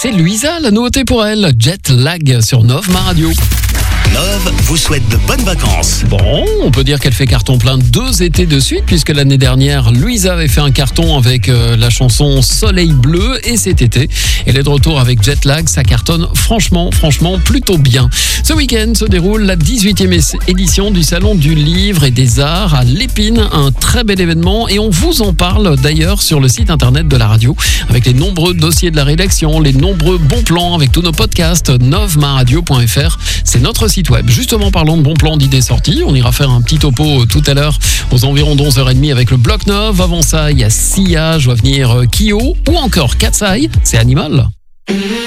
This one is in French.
C'est Louisa, la nouveauté pour elle, Jet Lag sur Nov Ma Radio. Nov vous souhaite de bonnes vacances. Bon, on peut dire qu'elle fait carton plein 2 étés de suite, puisque l'année dernière, Louisa avait fait un carton avec la chanson Soleil Bleu, et cet été, elle est de retour avec Jet Lag, ça cartonne franchement plutôt bien. Ce week-end se déroule la 18e édition du Salon du Livre et des Arts à Lépine, un très bel événement, et on vous en parle d'ailleurs sur le site internet de la radio, avec les nombreux dossiers de la rédaction, les nombreux bons plans avec tous nos podcasts, novmaradio.fr, c'est notre site web. Justement, parlons de bons plans d'idées sorties. On ira faire un petit topo tout à l'heure aux environs d'11h30 avec le Bloc Nov. Avant ça, il y a Sia, je vois venir Kyo ou encore Katsai, c'est Animal.